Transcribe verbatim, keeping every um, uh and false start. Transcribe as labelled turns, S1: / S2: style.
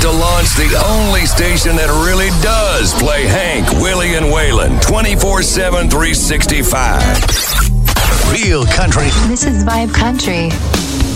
S1: to launch the only station that really does play Hank, Willie, and Waylon twenty-four seven, three sixty-five.
S2: Real country.
S3: This is Vibe Country.